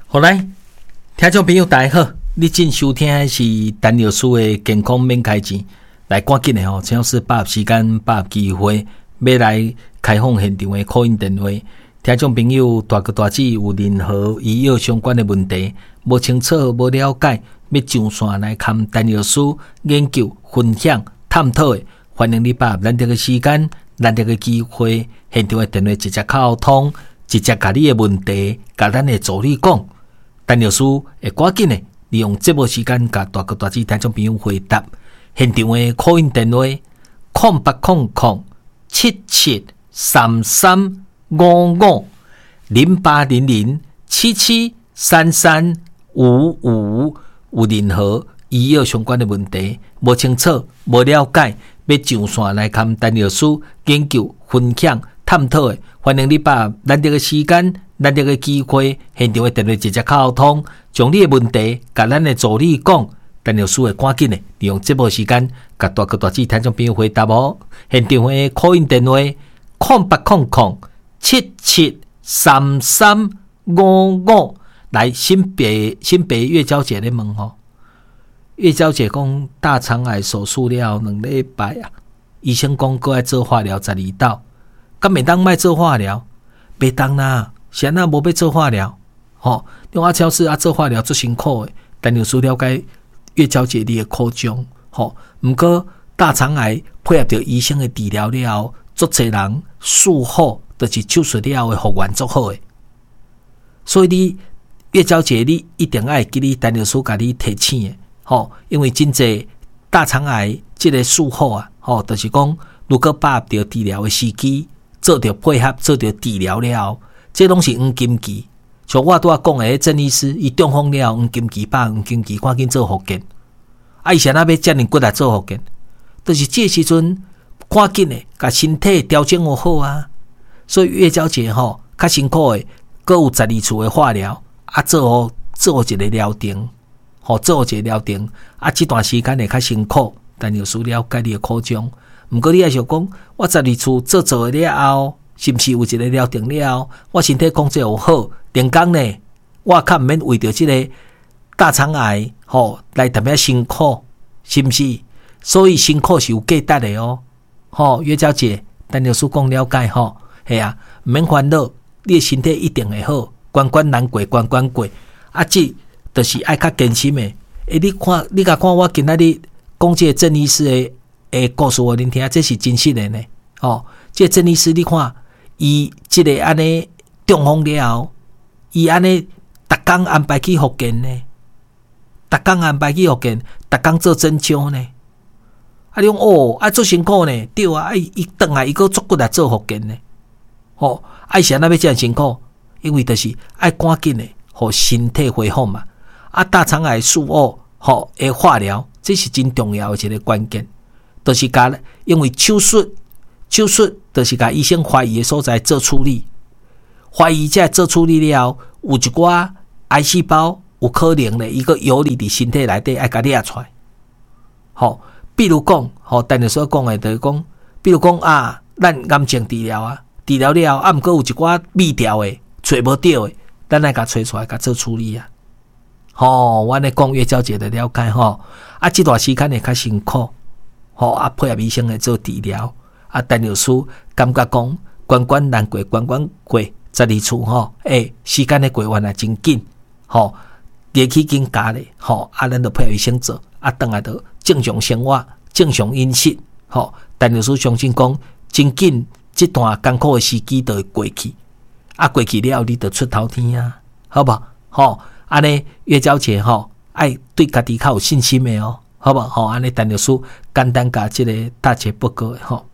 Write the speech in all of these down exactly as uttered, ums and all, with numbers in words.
好来，听众朋友大家好，你正收听的是陈老师的健康免开钱。来，赶紧的吼，只要是把握时间、把握机会，要来开放现场的call in电话。听众朋友大哥大姐有任何医药相关的问题，无清楚、无了解，要上线来看陈老师研究、分享、探讨的，欢迎你把握咱这个时间、咱这个机会，现场的电话直接沟通，直接把你的问题，甲咱的助理讲。陈老师会赶紧的利用节目时间，甲大哥大姐听众朋友回答。现场的 call in 电话：零八零零七七三三五五零八零零七七三三五五。有任何医药相关的问题，无清楚、无了解，要上线来看陈老师研究、分享、探讨的，欢迎你把咱这个时间。咱这个机会，现场的电话直接沟通，将你的问题甲咱的助理讲，陈老师会赶紧的利用节目时间，甲大哥大姐听众朋友回答哦。现场的 call in 电话：零八零零七七三三五五。来，新北新北月娇姐咧问吼，月娇姐讲大肠癌手术了两礼拜啊，医生讲搁爱做化疗十二道，敢袂当卖做化疗？袂当啦。现在无要做化疗，吼，用阿超市啊做化疗做辛苦的，但有需了解月娇姐你的苦衷，吼。毋过大肠癌配合着医生的治疗了后，足侪人术后就是手术了后的复原足好的。所以你月娇姐你一定爱记你陈老师甲你提醒的，吼，因为真侪大肠癌这个术后啊，吼，就是讲如果把握着治疗的时机，做着配合做着治疗了后。这拢是黄金期，像我拄仔讲的郑医师，伊中风了黄金期，把黄金期赶紧做复健。啊，伊现在要遮尔骨来做复健，就是这时阵赶紧的，甲身体调整好好啊。所以月娇姐吼，较辛苦的，阁有十二处的化疗，啊，做好做好一个疗程，吼，做好一个疗程，啊，这段时间会较辛苦，但有需了解你的苦衷。毋过你也想讲，我十二处做做了后。是不是有一个疗程了？我身体控制有好，连工呢，我较毋免为着这个大肠癌吼来特别辛苦，是不是？所以辛苦是有价值的哦。吼，月娇姐，陈老师讲了解吼，系啊，毋免烦恼，你的身体一定会好，关关难过关关过。啊，这就是爱较坚心的。诶，你看，你甲看我今仔日讲这个郑医师的诶故事，我恁听，这是真实的呢。哦，这个郑医师你看。伊即个安尼中风了后，伊安尼逐工安排去复健呢，逐工安排去复健，逐工做针灸呢。啊，你讲哦，啊做辛苦呢，对啊，伊伊转来伊个足骨来做复健呢。吼，啊，是安那要这样辛苦，因为就是爱赶紧的，互身体恢复嘛。啊，大肠癌术后吼诶化疗，这是真重要的一个关键，就是甲因为手术。手术就是甲医生怀疑的所在做处理，怀疑这做处理了后，有一寡癌细胞有可能的一个游离伫身体内底爱甲掠出来。吼，比如讲，吼，陈老师讲的就是讲，比如讲啊，咱癌症治疗啊，治疗了后，啊，毋过有一寡秘条的，找无到的，咱来甲找出来，甲做处理啊。吼，我咧讲月娇姐的了解吼，啊，这段时间会较辛苦，吼，啊，配合医生来做治疗。啊，陈老师感觉讲关关难过关关过，十二处吼，诶，时间的过完也真紧，吼，日期紧加咧，吼，啊，咱就配合医生做，啊，等下就正常生活、正常饮食，吼，陈老师相信讲真紧，这段艰苦的时机就会过去，啊，过去了后你就出头天啊，好不好？吼，安尼月娇姐吼，爱对家己较有信心的哦，好不好？吼，安尼陈老师简单甲这个大姐报告的吼。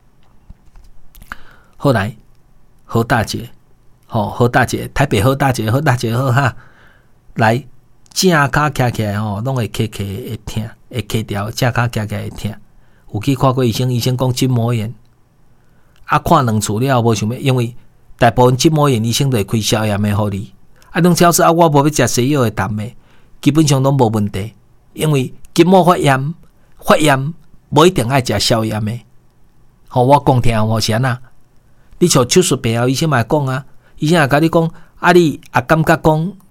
后来，何大姐，吼、哦，何大姐，台北何大姐，何大姐好哈，来正脚徛起来吼，拢会咳咳会疼，会咳掉，正脚徛起来会疼。有去看过医生，医生讲筋膜炎，啊，看两次了无想要，因为大部分筋膜炎医生都会开消炎的互你，啊，拢超市啊，我无要食西药的淡的，基本上拢无问题，因为筋膜发炎，发炎无一定爱食消炎的。吼、哦，我讲听吼是安那。你像手术病后，医生嘛讲啊，医生也甲你讲，啊你也感觉讲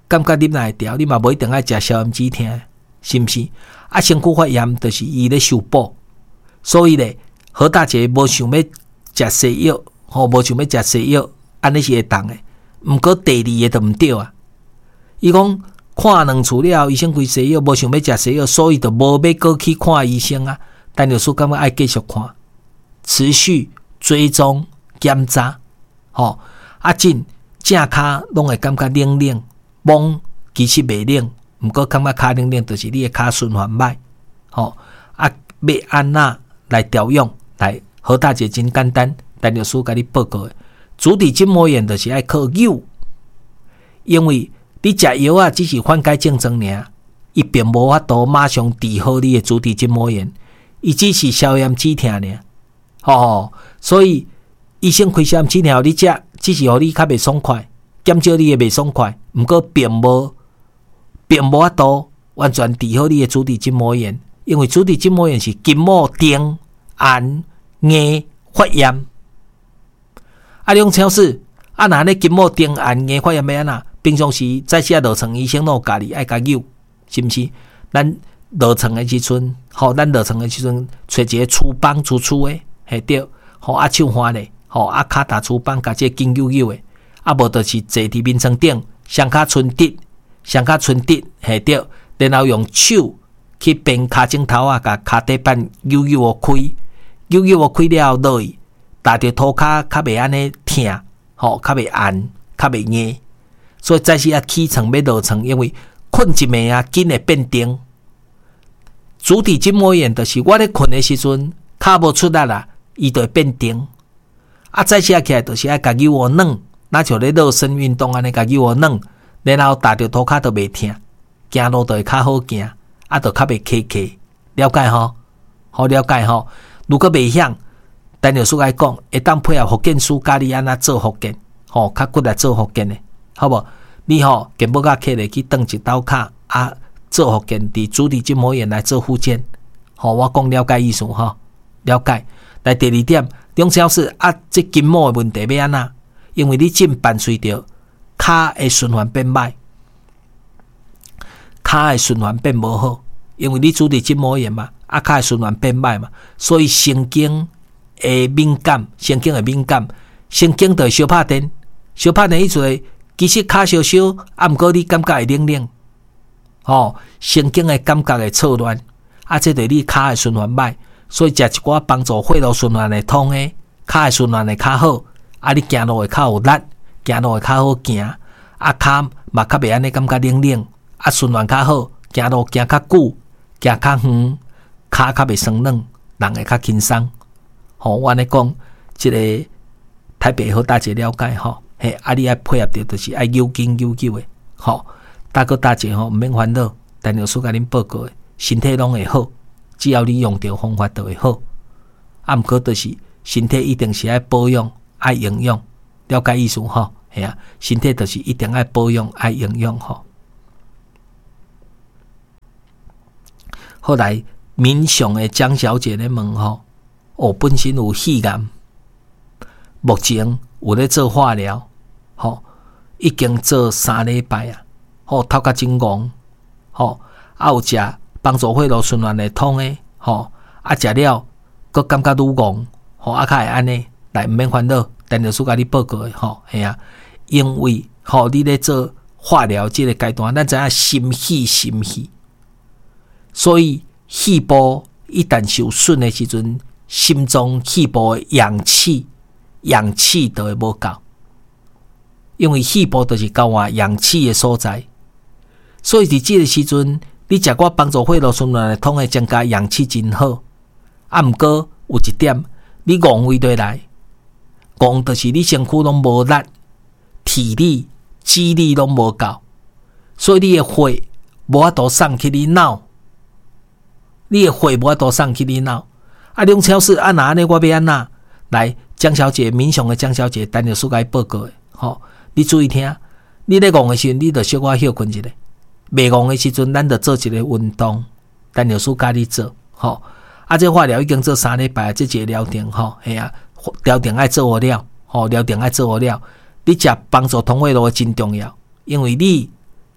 感觉啉会调，你嘛无一定爱食消炎止痛，是毋是？啊，身躯发炎就是伊咧受补，所以咧，何大姐无想要食西药，吼、哦，无想要食西药，安尼是会当诶。毋过第二个就毋对啊，伊讲看两次了，医生开西药，无想要食西药，所以就无要过去看医生啊。但有时感觉爱继续看，持续追踪检查，吼、哦，啊，真正骹拢会感觉冷冷，摸其实袂冷，毋过感觉骹冷冷，就是你的骹循环歹，吼、哦，啊，要安那来调养？来，好大姐真简单，但有时甲你报告的，主体筋膜炎就是爱靠药，因为你食药啊，只是缓解症状尔，伊并无法度马上治好你的主体筋膜炎。伊只是消炎止痛尔，吼、哦，所以医生开消炎止痛，你食只是互你较袂爽快，减少你的袂爽快，毋过并无并无法度完全治好你的主体筋膜炎，因为主体筋膜炎是筋膜顶、按、硬发炎。啊，你用超市啊，若咧筋膜顶、按、硬发炎要安怎？平常时在写落床医生都有教你爱甲药，是毋是？咱落床的时阵，吼，咱落床的时阵，找一个厨房粗粗的，系对，吼啊手环咧，吼啊骹踏厨房，甲这紧扭扭的，啊无就是坐伫面床顶，双骹伸直，双骹伸直，系对，然后用手去边骹枕头啊，甲骹底板扭扭哦开，扭扭哦开了后落去，踏着涂骹较袂安尼疼，吼，较袂按，较袂硬，所以早时啊起床要落床，因为困一暝啊，紧会变定。主体筋膜炎就是我咧困的时阵，骹无出力啦，伊就会变定。啊，再写起来就是爱家己我软，那像咧热身运动安尼家己我软，然后踏着涂骹都袂疼，行路就会较好行，啊，就较袂磕磕。了解吼？好了解吼？如果袂晓，陈老师来讲，会当配合复健师教你安怎做复健，吼，较骨来做复健的，好无？你吼健保甲客咧去蹬一刀骹啊。做复健，伫主体筋膜炎来做复健，吼、哦，我讲了解意思吼，了解。来第二点，中小事啊，这筋膜的问题要安怎？因为你正伴随着骹的循环变歹，骹的循环变无好，因为你主体筋膜炎嘛，啊骹的循环变歹嘛，所以神经会敏感，神经会敏感，神经就会小拍电，小拍电一做，其实骹烧烧，啊，毋过你感觉会冷冷。哦，神经的感觉会错乱，啊，这对你骹的循环歹，所以食一寡帮助血路循环的通的，骹的循环会较好，啊，你行路会较有力，行路会较好行，啊，骹嘛较袂安尼感觉冷冷，啊，循环较好，行路行较久，行较远，骹较袂酸软，人会较轻松。吼、哦，我安尼讲，即、这个台北好大家了解吼，嘿，啊，你爱配合着就是爱有筋有肌的，吼、哦。大哥大姐吼，毋免烦恼，陈老师甲恁报告的，身体拢会好，只要你用着方法就会好。啊，毋过就是身体一定是爱保养、爱营养，了解意思吼？系啊，身体就是一定爱保养、爱营养吼。后来民雄的江小姐咧问吼，哦，本身有肺癌，目前有咧做化疗，吼，已经做三礼拜啊。吼，头壳真戆，吼，啊有食帮助血路循环的通的，吼，啊食了，佮感觉愈戆，吼，啊较会安尼，来毋免烦恼，陈老师甲你报告的，吼，系啊，因为吼你咧做化疗即个阶段，咱知影心肺心肺，所以肺部一旦受损的时阵，心脏肺部的氧气氧气就会无够，因为肺部就是交换氧气的所在。所以伫即个时阵，你食我帮助血路循环的通的增加氧气真好。啊，毋过有一点，你戆位对来，戆就是你身躯拢无力，体力、肌力拢无够，所以你的血无法度送去你脑，你的血无法度送去你脑。啊，两超市啊，若安尼我要安怎？来，江小姐，民雄的江小姐，陈老师甲伊报告的，吼，你注意听，你咧戆的时阵，你着小可休困一下。袂戆的时阵，咱着做一个运动，陈老师教你做，吼。啊，这化疗已经做三礼拜，这一个疗程，吼，系啊，疗程爱做好了，吼，疗程爱做好了。你食帮助通血路真重要，因为你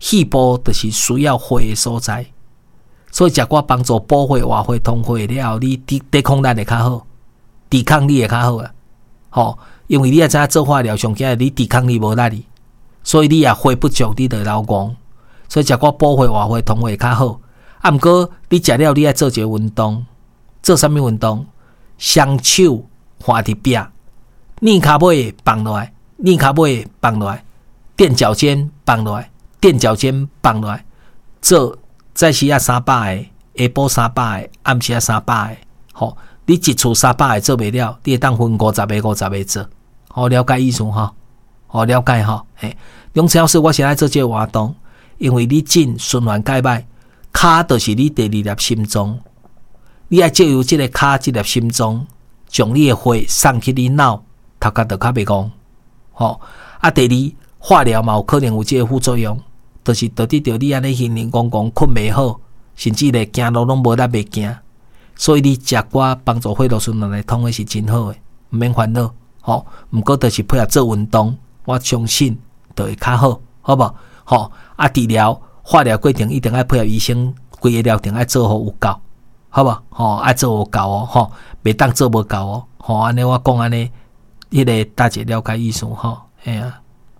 细胞就是需要火的所在，所以食我帮助补火、活火、通火了后，你抵抵抗力会较好，抵抗力会较好啊。吼，因为你也知影做化疗上惊你抵抗力无力哩，所以你也火不足，你就会流汗。所以食我补火、活火、通火较好。啊，毋过你食了，你爱做一个运动，做啥物运动？双手放伫壁，逆骹尾放落来，逆骹尾放落来，垫脚尖放落来，垫脚尖放落来，做早时啊三百个，下晡三百个，暗时啊三百个。吼，你一次三百个做袂了，你会当分五十个、五十个做。好，了解意思吼？好，了解吼？嘿，杨老师，我是爱做这个活动，因为你进循环介歹，骹就是你第二粒心脏。你爱借由这个骹这粒心脏，将你的火送去你脑，头壳就较袂戆。吼，啊，第二化疗嘛有可能有这个副作用，就是导致着你安尼形形讲讲困袂好，甚至咧行路拢无力袂行。所以你食寡帮助血路循环来通的是真好的，毋免烦恼。吼，毋过就是配合做运动，我相信就会较好，好无？吼，啊，治疗化疗过程一定要配合医生规个疗程爱做好有够。好无？吼，爱做有够哦，吼，袂当做无够哦，吼，安尼我讲安尼，迄个大姐了解意思吼，嘿啊。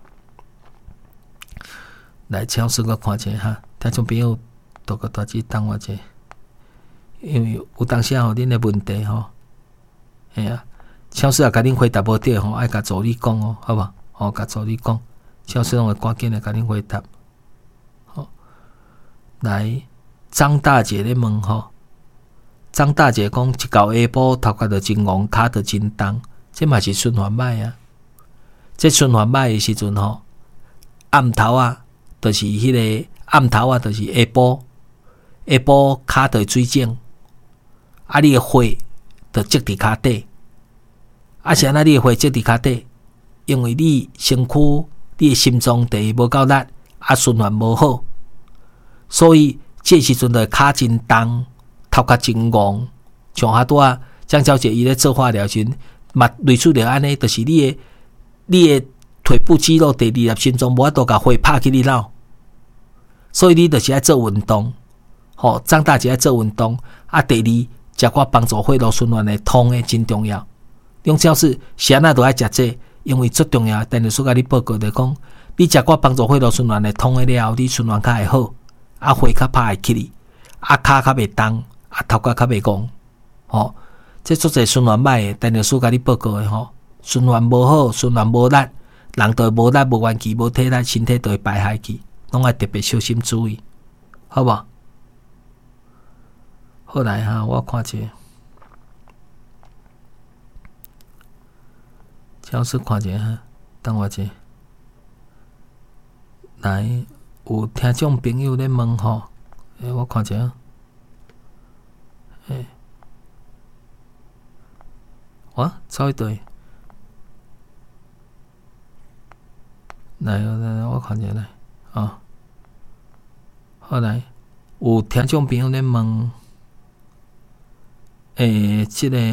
来，超市我看者哈，听众朋友多个大姐等我者，因为有当时吼恁的问题吼，嘿啊，超市也甲恁回答无对吼，爱甲助理讲哦，好无？吼，甲助理讲，超市拢会赶紧的甲恁回答。好，来，张大姐咧问吼。张大姐讲，一到下晡头壳就真戆，骹就真重，这嘛是循环歹啊。这循环歹的时阵吼，暗头啊，就是迄、那个暗头啊，就是下晡，下晡骹就会水肿，啊，你的火就积伫骹底，啊，是安那你的火积伫骹底，因为你身躯你的心脏第一无够力，啊，循环无好，所以这时阵就骹真重。头壳真戆，像遐拄啊，张小姐伊咧做化疗时，嘛类似着安尼，就是你的你的腿部肌肉第二粒心脏无法度甲火拍去你脑，所以你就是爱做运动，吼，张大姐爱做运动，啊，第二食寡帮助血路循环的通的真重要。杨教授是安那都爱食这，因为最重要，但是说甲你报告就讲，你食寡帮助血路循环的通的了后，你循环较会好，啊，火较拍会起你，啊，骹较袂重。啊，头壳较袂戆，吼，这做者循环歹的，但是说甲你报告的吼，循环无好，循环无力，人就无力、无元气、无体力，身体就会败坏去，拢爱特别小心注意，好无？好来哈，我看者，超市看者哈，等我者，来有听众朋友咧问吼，诶，我看者。诶，哇，走一队，来来来，我看一下来啊。后来有听众朋友咧问，诶，这个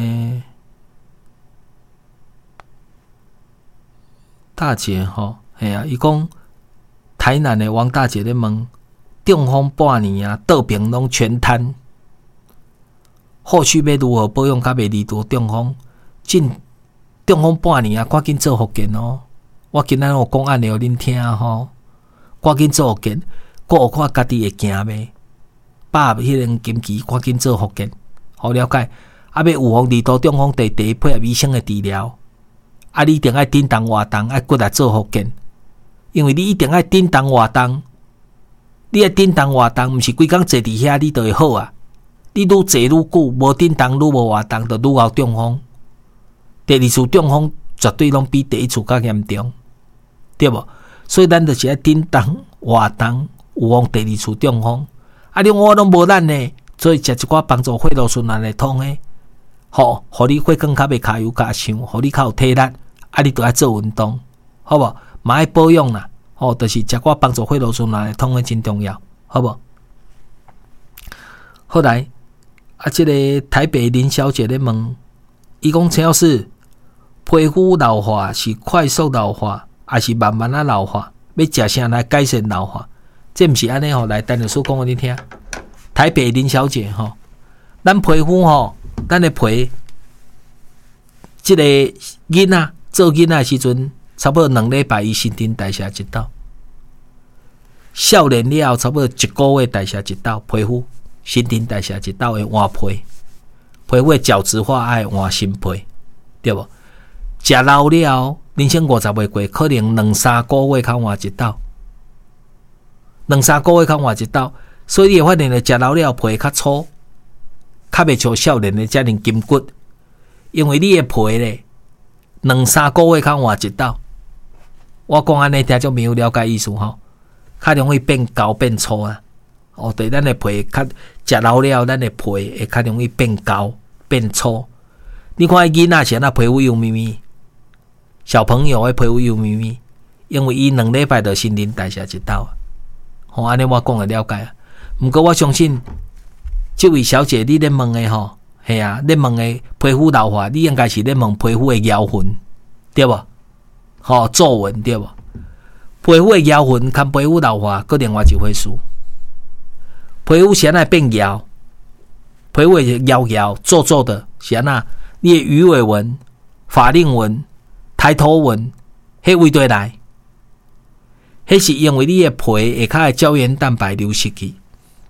大姐吼，系啊，伊讲台南的王大姐咧问，中风半年啊，倒病拢全瘫。后续要如何保养，较袂离多中风？进中风半年啊，赶紧做复健哦！我今仔有讲案例互恁听吼，赶紧做复健，顾看家己会行袂？把迄个金旗赶紧做复健，好了解。啊，要预防离多中风，第第一配合医生的治疗。啊，你一定爱顶动活动，爱骨力做复健，因为你一定爱顶动活动。你爱顶动活动，毋是规工坐伫遐，你就会好啊。你愈坐愈久，无顶动愈无活动，就愈后中风。第二次中风绝对拢比第一次较严重，对无？所以咱就是爱顶动活动，预防第二次中风。啊，另外拢无咱呢，所以食一寡帮助血路循环的通的，吼，互你血管较袂骹油加伤，互你较有体力。啊，你都爱做运动，好无？嘛爱保养啦，吼，就是食寡帮助血路循环的通的真重要，好无？后来。啊，这个台北林小姐咧问，伊讲陈老师，皮肤老化是快速老化，还是慢慢啊老化？要食啥来改善老化？ 这不是安尼吼，来陈律师讲给你听。台北林小姐吼，咱皮肤吼，咱的皮，这个囡仔做囡仔的时阵，差不多两礼拜伊新陈代谢一道。少年了后，差不多一个月代谢一道，皮肤新陈代谢一道的换皮，皮肤的角质化爱换新皮，对不？食老了，人生五十未过，可能两三个月才换一道，两三个月才换一道，所以你会发现咧，食老了皮较粗，较袂像少年的遮尔筋骨，因为你的皮咧，两三个月才换一道。我讲安尼，听众朋友了解意思吼？较容易变厚变粗啊！哦，对，咱的皮较食老了，咱的皮会较容易变厚变粗。你看囡仔是安那皮肤油咪咪，小朋友的皮肤油咪咪，因为伊两礼拜就新陈代谢一道啊。吼、哦，安尼我讲的了解啊。毋过我相信，这位小姐你咧问的吼，系啊，咧问的皮肤老化，你应该是咧问皮肤的妖痕，对无？吼、哦，皱纹对无？皮肤的妖痕跟皮肤老化各另外一回事。皮肤是安那变妖，皮肤会摇摇皱皱的，是安那？你的鱼尾纹、法令纹、抬头纹，迄为对来，迄是因为你的皮下骹的胶原蛋白流失去，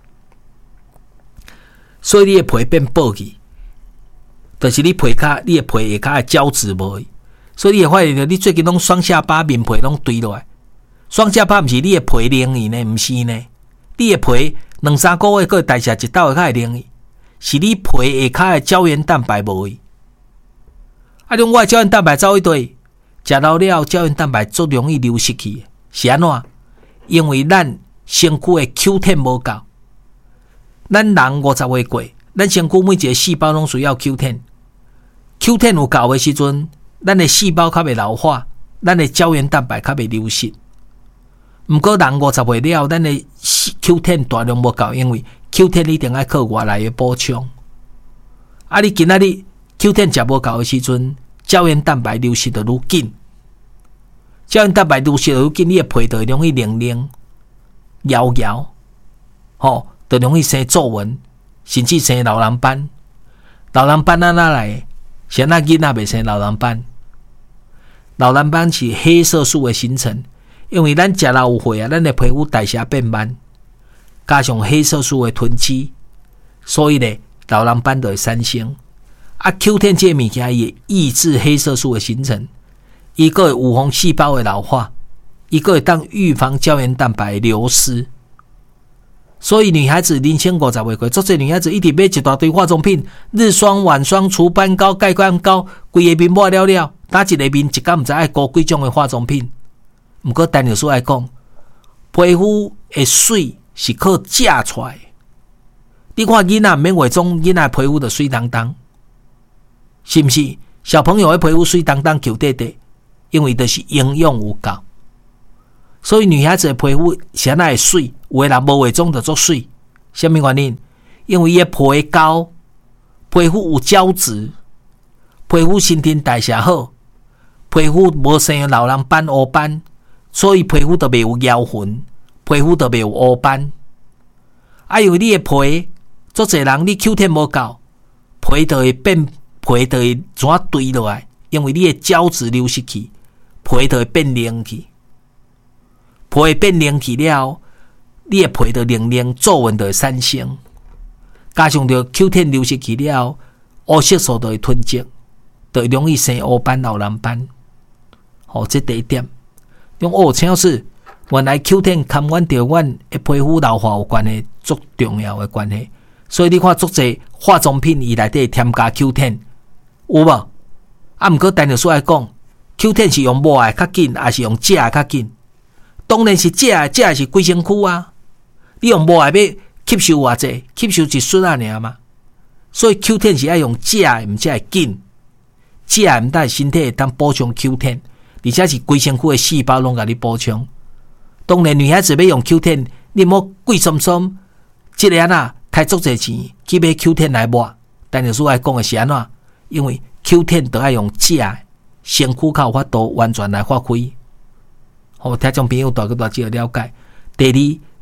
所以你的皮变薄去，就是你皮骹、你的皮下骹的胶质无去，所以你会发现到你最近拢双下巴面皮拢堆落来。双下巴毋是你的皮灵去呢，毋是呢。你的皮两三个月个代谢一道才会灵去，是你皮下骹的胶原蛋白无去。啊，种我的胶原蛋白走去对，食老了胶原蛋白最容易流失去，是安怎？因为咱身躯的 Q 十 无够。咱人五十岁过，咱身躯每一个细胞拢需要 Q 十。Q 十 有够的时阵，咱的细胞较袂老化，咱的胶原蛋白较袂流失。毋过人五十岁了，咱的 Q 十 大量无够，因为 Q 十 一定要靠外来的补充。啊，你今仔日 Q 十 食无够的时阵，胶原蛋白流失就愈紧。胶原蛋白流失就愈紧，你的皮就容易零零、摇摇，吼，就容易生皱纹，甚至生老人斑。老人斑安那来？是安那囡仔袂生老人斑？老人斑是黑色素的形成。因为咱食老有岁啊，咱的皮肤代谢变慢，加上黑色素的囤积，所以咧老人斑就会产生。啊 ，Q 十 这物件也抑制黑色素的形成，伊个会预防细胞的老化，伊个会当预防胶原蛋白的流失。所以女孩子人生五十岁过，做这女孩子一直买一大堆化妆品，日霜、晚霜、除斑膏、盖冠膏，规个面抹了了，打一个面一工毋知爱膏几种的化妆品。毋过，陈律师来讲，皮肤的水是靠食出来的。你看囡仔免化妆，囡仔皮肤就水当当，是毋是？小朋友的皮肤水当当、球弟弟，因为就是营养有够。所以女孩子的皮肤是安那会水，有的人无化妆就做水。什么原因？因为伊的皮厚，皮肤有胶质，皮肤新陈代谢好，皮肤无生老人斑、乌斑。所以皮肤就袂有妖痕，皮肤就袂有乌斑。啊，因为你的皮，做侪人你 Q 十 无够，皮就会变，皮就会怎堆落来？因为你的胶质流失去，皮就会变凝去。皮变凝去了，你的皮就零零，皱纹就会产生。加上着 Q 十 流失去了，黑色素就会囤积，就会容易生乌斑、老人斑。好、哦，这第一点。用哦，陈老师，原来 Q 十 跟阮着阮的皮肤老化有关系，足重要的关系。所以你看，足侪化妆品伊内底添加 Q 十，有无？啊，毋过陈律师来讲 ，Q 十 是用抹的较紧，还是用食的较紧？当然是食的，食的是规身躯啊。你用抹的要吸收偌济，吸收一瞬啊尔嘛。所以 Q 十 是爱用食的，毋才会紧。食的毋但身体会当补充 Q 十。而且是规身躯的细胞拢甲你补充。当然，女孩子要用 Q 十，你莫贵松松，即个安那开足侪钱去买 Q 十 来抹。但律师来讲的是安怎？因为 Q 十 都爱用食的，身躯较有法度完全来发挥。好，听众朋友大个大只了解。第二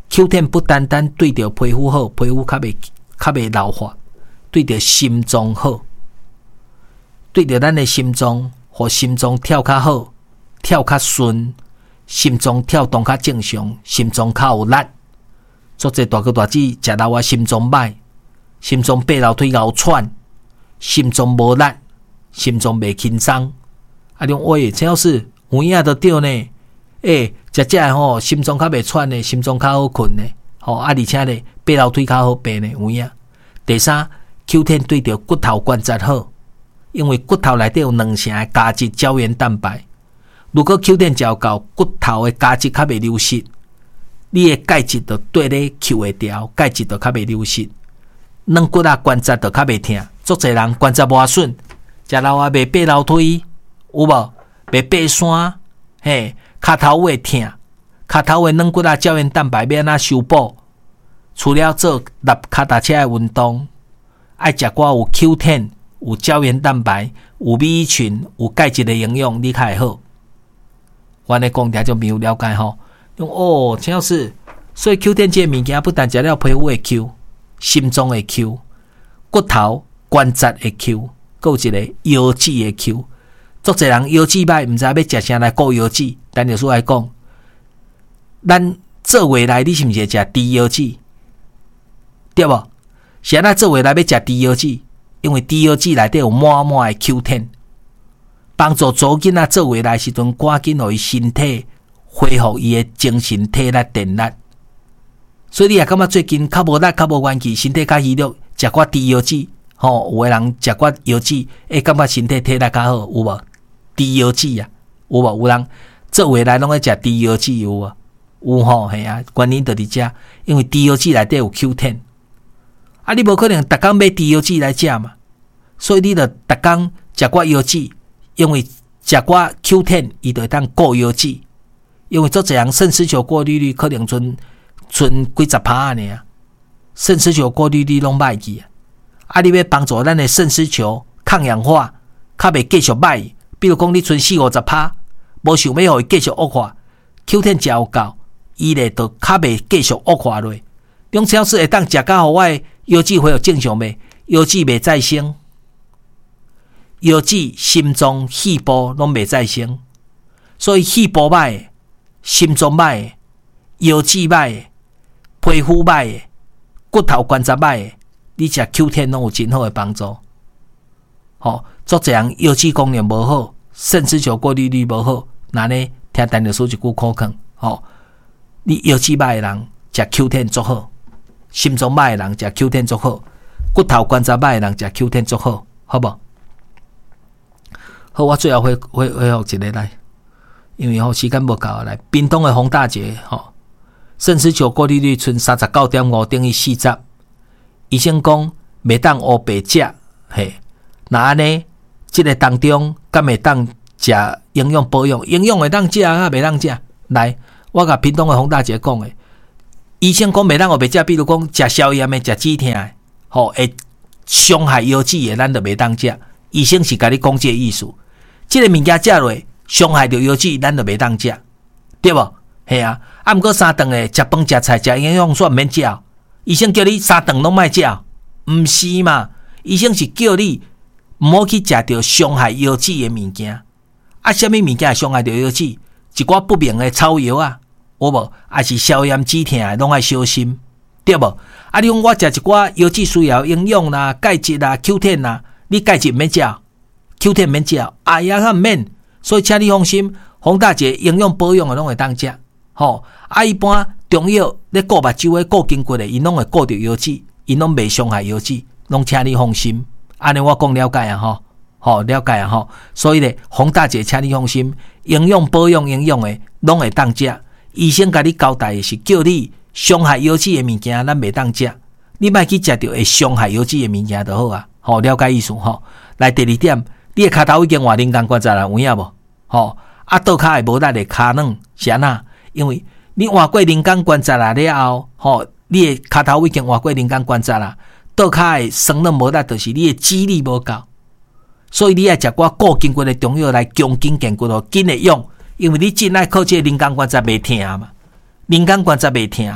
Q 十 不单单对着皮肤好，皮肤较袂较袂老化，对着心脏好，对着咱的心脏，互心脏跳较好，跳较顺，心脏跳动较正常，心脏较有力。做者大哥大姐食老啊，心脏歹，心脏爬楼梯熬喘，心脏无力，心脏袂轻松。啊，种喂，陈老师有影都对呢。诶，食食诶吼，心脏较袂喘呢，心脏较好困呢。吼、哦、啊，而且咧，爬楼梯较好爬呢，有影。第三 ，Q 十 对着骨头关节好，因为骨头内底有两成诶胶质胶原蛋白。如果 Q 十 照够，骨头诶胶质较袂流失，你诶钙质就对咧 Q 会调，钙质就较袂流失。软骨啊关节就较袂疼，足侪人关节磨损，食老啊袂爬楼梯，有无？袂爬山，嘿，骹头会疼，骹头的软骨啊胶原蛋白要安怎修补？除了做踏脚踏车的运动，爱食寡有 Q 十、有胶原蛋白、有米群、有钙质的营养，你较会好。我咧讲听种朋友了解吼，哦，陈老师，所以 Q 十 这物件不但食了皮肤会 Q。心脏的 Q， 骨头关节的 Q， 还有一个腰子的 Q。足侪人腰子歹，毋知要食啥来顾腰子。但老师来讲，咱做月来你是毋是会食猪腰子？对无？是安怎做月来要食猪腰子？因为猪腰子内底有满满的 Q 十，帮助做囡仔做月来时阵，赶紧互伊身体恢复伊的精神体力电力。所以你也感觉最近较无力、较无元气，身体较虚弱，食寡猪腰子，吼、哦，有的人食寡腰子，会感觉身体体力较好，有无？猪腰子啊，有无？有人做月来拢爱食猪腰子，有无？有吼，系啊，原因就伫遮，因为猪腰子内底有 Q 十，啊，你无可能逐工买猪腰子来食嘛，所以你着逐工食寡腰子，因为食寡 Q 十，伊就会当顾腰子，因为做这样肾丝球过滤率可能存。剩几十趴呢啊，肾丝球过滤率拢歹去啊！啊，你要帮助咱的肾丝球抗氧化，较袂继续歹。比如讲，你剩四五十趴，无想要互伊继续恶化 ，Q 十 食有够，伊咧就较袂继续恶化落。两小时会当食到互我的腰子恢复正常袂？腰子袂再生，腰子、心脏、肺部拢袂再生，所以肺部歹，心脏歹，腰子歹。皮肤歹的，骨头关节歹的，你食 Q 十 拢有真好的帮助。吼，足侪人腰子功能无好，肾丝球过滤率无好，那呢听陈老师一句口劝，吼，你腰子歹的人食 Q 十 足好，心脏歹的人食 Q 十 足好，骨头关节歹的人食 Q 十 足好，好无？好，我最后回回回复一个来，因为吼时间无够来，屏东的洪大姐吼。肾丝球过滤率剩三十九点五等于四十，医生讲袂当乌白食，嘿，那安尼，即个当中敢会当食营养保养，营养会当食啊，袂当食。来，我甲屏东的洪大姐讲诶，医生讲袂当乌白食，比如讲食消炎诶，食止痛诶，吼会伤害腰子诶，咱就袂当食。医生是甲你讲这个意思，即、这个物件食落伤害着腰子，咱就袂当食，对无？系啊，啊，毋过三顿诶，食饭食菜食营养素毋免食，医生叫你三顿拢莫食，毋是嘛？医生是叫你毋好去食着伤害腰子诶物件。啊，什么物件会伤害着腰子？一寡不明诶草药啊，有无？还是消炎止痛诶，拢爱小心，对无？啊，你讲我食一寡腰子需要营养啦、钙质啦、Q 十 啦，你钙质毋免食 ，Q 十 毋免食，哎呀，较毋免。所以请你放心，洪大姐营养保养诶拢会当食。吼、哦，啊，一般中药咧顾目睭诶、顾筋骨诶，因拢会顾着腰子，因拢袂伤害腰子，拢请你放心。安尼我讲了解啊，吼，吼了解啊，吼。所以咧，洪大姐，请你放心，营养保养营养诶，拢会当食。医生甲你交代诶是叫你伤害腰子诶物件，咱袂当食。你莫去食着会伤害腰子诶物件就好啊。吼，了解意思吼。来第二点，你诶骹头已经换人工关节啦，有影无？吼，啊，倒骹会无力诶骹软是安那？因为你换过人工关节啦了后，吼，你的骹头已经换过人工关节啦，倒骹的酸软无力，就是你的肌力无够，所以你要食寡固筋骨的中药来强筋健骨哦，紧会用，因为你真爱靠这个人工关节袂疼嘛，人工关节袂疼嘛，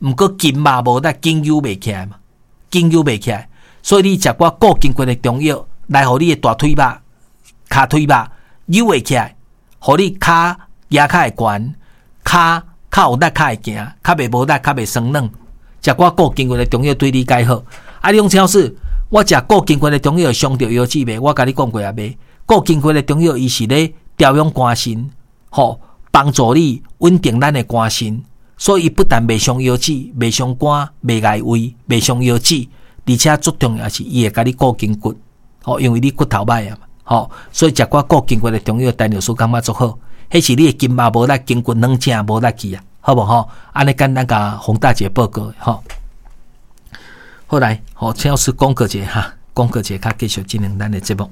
毋过筋肉无力，筋扭袂起来嘛，筋扭袂起来，所以你食寡固筋骨的中药，来互你的大腿肉、骹腿肉扭袂起来，互你骹牙骹会悬，骹较有力，较会行，较袂无力，较袂酸软。食寡固筋骨的中药对你介好。啊，你讲超市，我食固筋骨的中药伤着腰子袂？我甲你讲过啊，袂。固筋骨的中药，伊是咧调养肝肾，吼，帮助你稳定咱的肝肾。所以，伊不但袂伤腰子，袂伤肝，袂碍胃，袂伤腰子，而且最重要是伊会甲你固筋骨，吼，因为你骨头歹啊嘛，吼，所以食寡固筋骨的中药，陈老师感觉足好。迄是你的筋肉无力，筋骨软正无力去啊，好无吼？安尼简单甲洪大姐报告吼。后来，吼，陈老师讲过者哈，讲过者，较继续进行咱的节目。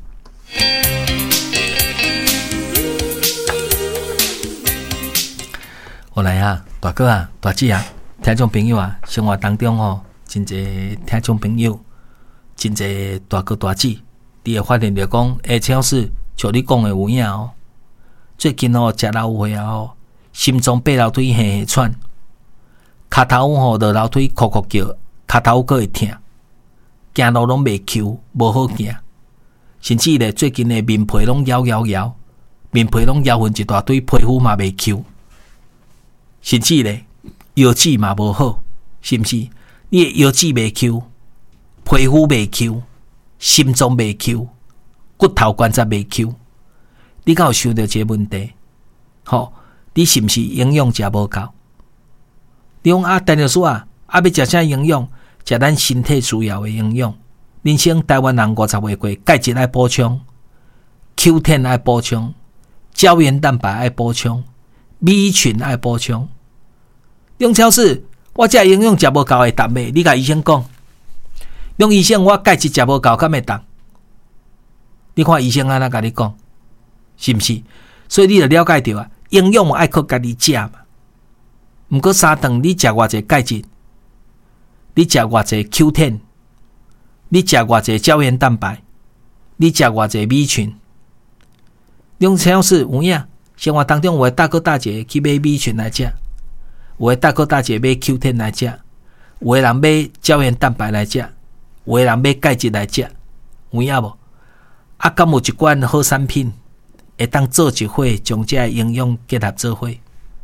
后来啊，大哥啊，大姐啊，听众朋友啊，生活当中吼，真侪听众朋友，真侪大哥大姐，你会发现着讲，诶，陈老师像你讲的有影哦。最近吼食老岁啊吼，心脏爬楼梯嘿嘿喘，骹头吼落楼梯哭哭叫，骹头佫会痛，行路拢袂揪，无好行。甚至咧最近咧面皮拢摇摇摇，面皮拢摇分一大堆，皮肤嘛袂揪。甚至咧腰子嘛无好，是毋是？你的腰子袂揪，皮肤袂揪，心脏袂揪，骨头关节袂揪，你敢有想到这个问题？吼，你是毋是营养食无够？你讲啊，陈老师啊，啊要食啥营养？食咱身体需要的营养。人生台湾人五十岁过，钙质爱补充 ，Q 十 爱补充，胶原蛋白爱补充，B 群爱补充。用超市，我这营养食无够会答袂？你甲医生讲，用医生我钙质食无够，敢会答？你看医生安怎甲你讲，是毋是？所以你就了解到啊，营养爱靠家己食嘛。毋过三顿你食偌济钙质，你食偌济 Q 十，你食偌济胶原蛋白，你食偌济 B 群。用超市有影，生活当中有的大哥大姐去买 B 群来食。有的大哥大姐买 Q 十 来食，有的人买胶原蛋白来食，有的人买钙质来食，有影无？啊，敢有一罐好产品会当做一伙，将这营养结合做伙，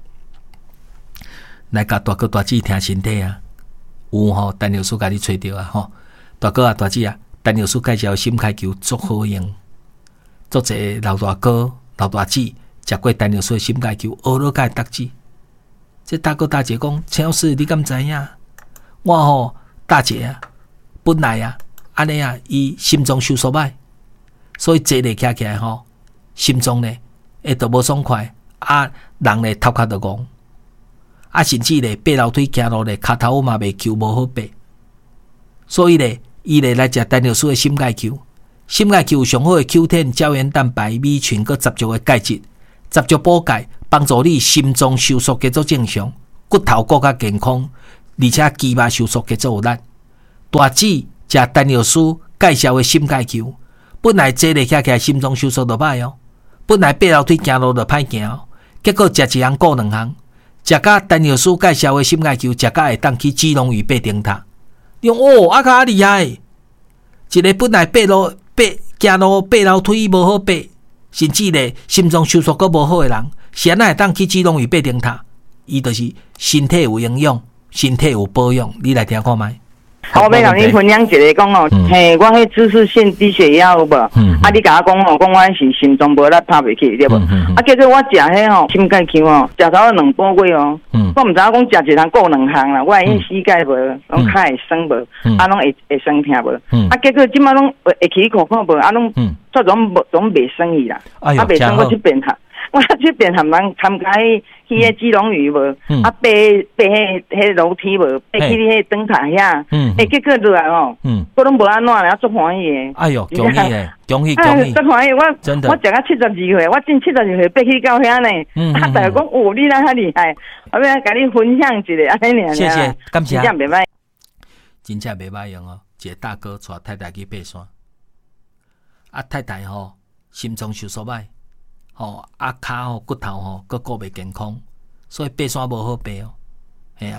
来甲大哥大姐听身体啊？有吼，陈老师甲你找着啊吼，大哥啊大姐啊，陈老师介绍心开球足好用，足侪老大哥老大姐食过陈老师的心开球，学了甲会得志。这大哥大姐讲，陈老师你敢知影？我吼大姐啊，本来啊，安尼啊，伊心脏收缩歹，所以坐咧徛起来吼，心脏咧会都无爽快，啊，人咧头壳都戆，啊，甚至咧爬楼梯行路咧，骹头嘛袂揪，无好爬。所以咧，伊咧来食陈老师的心钙球，心钙球上好的 Q 十 胶原蛋白、B 群，佮十足的钙质，十足补钙。帮助你心脏收缩节奏正常，骨头更加健康，而且肌肉收缩节奏有力。大姊食陈老师介绍的心钙球，本来坐咧徛起来心脏收缩就歹哦，本来爬楼梯行路就歹行哦，结果食一项顾两项，食甲陈老师介绍的心钙球，食甲会当去基隆屿爬顶塔，用哦啊较厉害，一个本来爬路爬行路爬楼梯无好爬，甚至咧心脏收缩阁无好的人。是安会当去基隆屿爬顶塔，伊就是身体有营养，身体有保养。你来听看卖。 我要甲你分享一个讲哦，嘿，我迄姿势性低血压有无？啊，你甲我讲哦，讲我是心脏无力拍袂起，对无？啊，结果我食迄吼心钙球哦，食头两个月哦，我毋知影讲食一项顾两项啦，我因膝盖无，拢较会酸无，啊，拢会会酸痛无。啊，结果即摆拢会起苦苦无，啊，拢做拢无拢袂酸去啦，啊，袂酸我去变下。我这边含人参加迄迄个基隆屿无，啊爬爬迄迄楼梯无，爬去迄灯塔遐，诶，结果落来哦，我拢无安怎啦，足欢喜诶。 哎哟，恭喜咧，恭喜恭喜！ 足欢喜，我真的，我食到七十二岁，我真七十二岁爬去到遐呢。啊，大家讲哦，你哪遐厉害？我要甲你分享一个安尼尔。 谢谢，感谢。 真正袂歹， 真正袂歹用哦。一个大哥带太太去爬山，啊，太太吼心脏收缩歹。吼啊骹吼骨头吼，佫顾袂健康，所以爬山无好爬哦。系啊，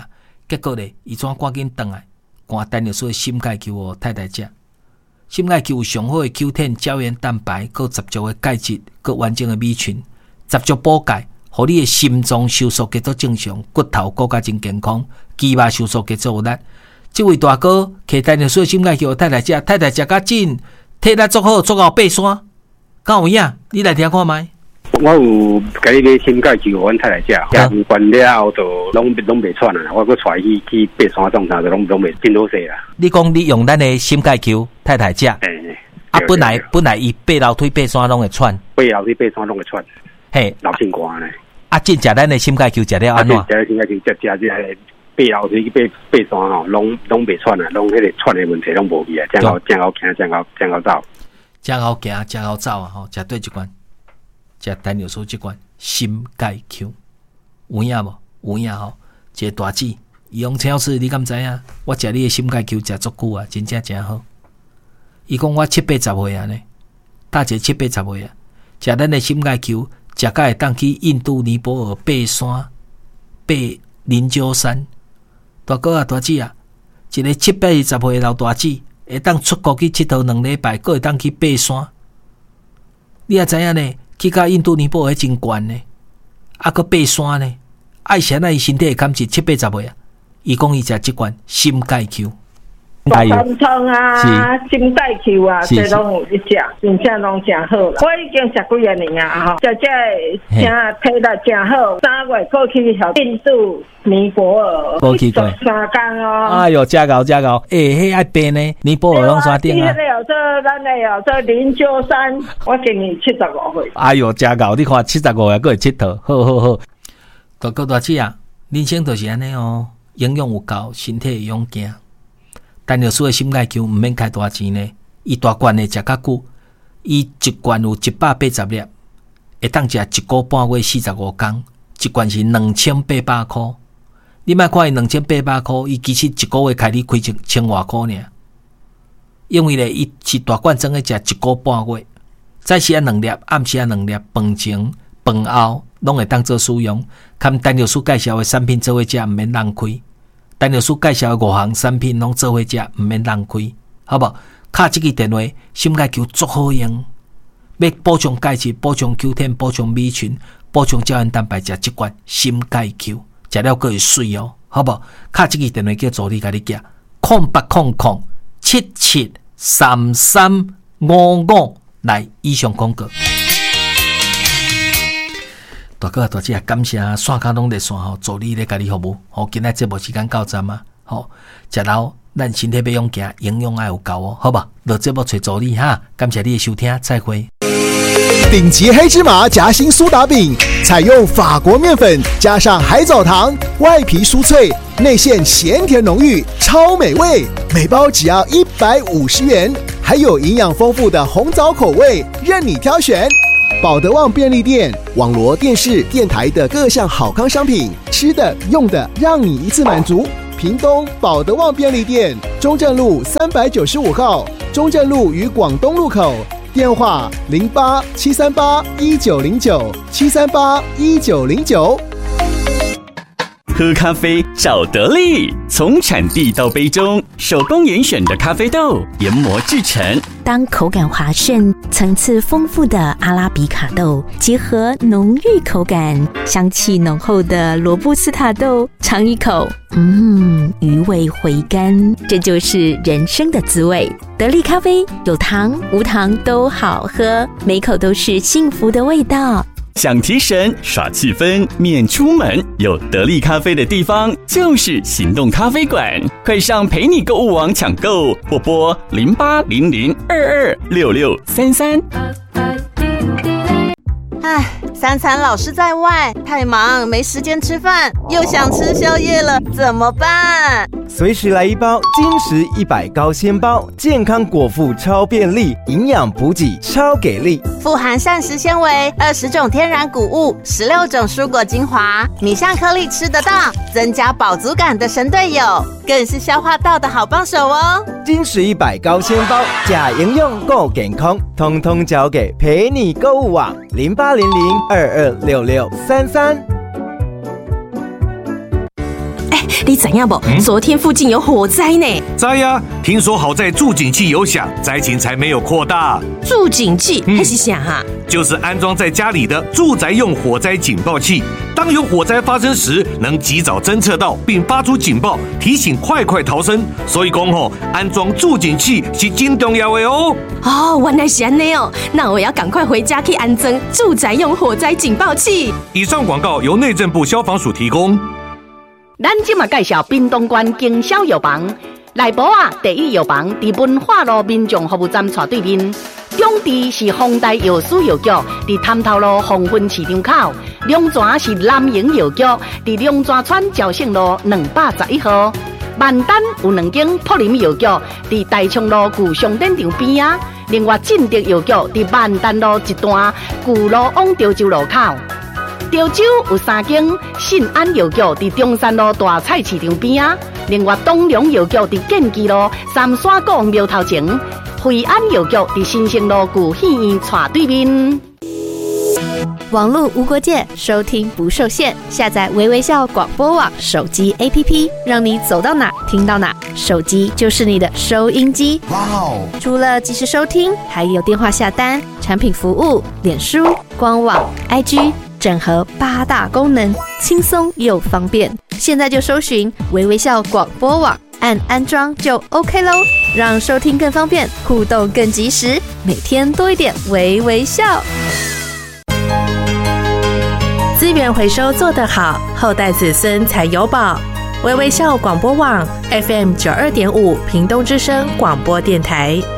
结果咧，伊怎赶紧转来，赶单尿素的心钙球哦太太食。心钙球有上好的 Q 十 胶原蛋白，佮十足的钙质，佮完整的 B 群，十足补钙，互你的心脏收缩节奏正常，骨头骨骼真健康，肌肉收缩节奏有力。这位大哥摕单尿素的心钙球太太食，太太食较紧，体力足好，足到爬山，敢有影？你来听看觅。 我有甲你个心钙球，阮太太食，食完了后就拢拢袂喘啦。我搁带去去爬山种啥，就拢拢袂真好势啦。 你讲你用咱的心钙球太太食， 欸、 啊，本来本来伊爬楼梯爬山拢会喘， 爬楼梯爬山拢会喘， 嘿， 老心肝咧。 啊，真食咱的心钙球食了安怎？ 食心钙球食食食爬楼梯去爬爬山吼，拢拢袂喘啊，拢迄个喘的问题拢无去啊，正好正好行，正好正好走， 正好行，正好走啊！吼，食对一罐。食单尿素这罐心钙球有影无？有影吼！一个大姊，伊用陈老师，你敢知影？我食你的心钙球食足久啊，真正真好。伊讲我七八十岁啊呢，大姐七八十岁啊，食咱的心钙球，食甲会当去印度尼泊尔爬山、爬灵鹫山。大哥啊，大姊啊，一个七八十岁的老大姊，会当出国去佚佗两礼拜，佫会当去爬山。你也知影呢？去到印度尼泊尔真悬呢，啊，佮爬山呢，爱啥那伊身体会感觉七八十岁啊。伊讲伊食即罐心钙球， 肝痛啊，心钙球啊，这拢有一食，真正拢真好啦。我已经食几啊年啊，吼，食这真体力真好。三月过去小印度尼泊尔， 过去过三天哦。 哎哟，真高真高，诶、欸，迄爱爬呢，尼泊尔拢山顶啊。 有这咱的有这灵鹫山，我今年七十五岁。 哎哟，真高！你看七十五岁还会佚佗，好好好。大哥大姐啊，人生就是安尼哦，营养有够，身体会勇健。单尿素的心钙球毋免开大钱呢，伊大罐的食较久，伊一罐有一百八十粒，会当食一个半月四十五天，一罐是两千八百块。你莫看伊两千八百块，伊其实一个月开你开千千外块尔。因为咧，伊是大罐装嘅食一个半月，早时啊两粒，暗时啊两粒，饭前饭后拢会当做使用。含单尿素介绍的产品做伙食，毋免浪费。单尿素介绍的五项产品拢做伙食，毋免浪费，好无？卡即个电话，心钙球足好用，要补充钙质、补充 Q 十、补充 B 群、补充胶原蛋白，食即罐心钙球，食了佫会水哦，好无？卡即个电话叫助理甲你寄，空八空空七七三三五五来以上广告。大哥大姐，感谢线卡拢在线吼，助理咧甲你服务。好，今仔节目时间到站啊，好，食老咱身体要勇行，营养爱有够哦，好吧？落节目找助理哈，感谢你的收听，再会。 顶级黑芝麻夹心苏打饼，采用法国面粉加上海藻糖，外皮酥脆，内馅咸甜浓郁，超美味。每包只要一百五十元，还有营养丰富的红枣口味，任你挑选。保德旺便利店、网罗电视、电台的各项好康商品，吃的、用的，让你一次满足。屏东保德旺便利店，中正路三百九十五号，中正路与广东路口。电话零八七三八一九零九七三八一九零九。 喝咖啡找得力，从产地到杯中，手工严选的咖啡豆研磨制成。 当口感滑顺、层次丰富的阿拉比卡豆结合浓郁口感、香气浓厚的罗布斯塔豆，尝一口，嗯，余味回甘，这就是人生的滋味。得力咖啡有糖无糖都好喝，每口都是幸福的味道。 想提神耍气氛免出门，有得力咖啡的地方就是行动咖啡馆，快上陪你购物网抢购，或拨零八零零二二六六三三。 唉，三餐老是在外，太忙没时间吃饭，又想吃宵夜了，怎么办？ 随时来一包金石一百高纤包，健康果腹超便利，营养补给超给力， 富含膳食纤维、二十种天然谷物、十六种蔬果精华，米香颗粒吃得到，增加饱足感的神队友，更是消化道的好帮手哦。 金石一百高纤包，假营养够健康，通通交给陪你购物网零八零零二二六六三三。 你知影不？嗯、昨天附近有火灾呢。 知呀，听说好在助警器有响，灾情才没有扩大。 助警器还是啥哈？ 就是安装在家里的住宅用火灾警报器，当有火灾发生时，能及早侦测到并发出警报，提醒快快逃生。所以讲吼，安装助警器是真重要的哦。 哦，原来是安尼哦，那我要赶快回家去安装住宅用火灾警报器。 以上广告由内政部消防署提供。 咱今嘛介绍屏东县经销药房，内埔啊第一药房伫文化路民众服务站斜对面。中地是丰台药师药局，伫潭头路红分市场口；龙泉是南营药局，伫龙泉村朝圣路两百十一号。万丹有两间普林药局，伫大昌路旧商店场边啊。另外，进德药局伫万丹路一段旧路往潮州路口。潮州有三间信安药局，伫中山路大菜市场边啊。另外，东龙药局伫建基路三山国王庙头前。惠安药局伫新生路旧戏院斜对面。 网络无国界，收听不受限。下载微微笑广播网手机 A P P， 让你走到哪听到哪，手机就是你的收音机。哇哦！除了即时收听，还有电话下单、产品服务、脸书、官网、I G， 整合八大功能，轻松又方便。现在就搜寻微微笑广播网。按安装就 OK 咯，让收听更方便，互动更及时，每天多一点微微笑。 资源回收做得好，后代子孙才有宝。微微笑广播网 F M 九二点五屏东之声广播电台。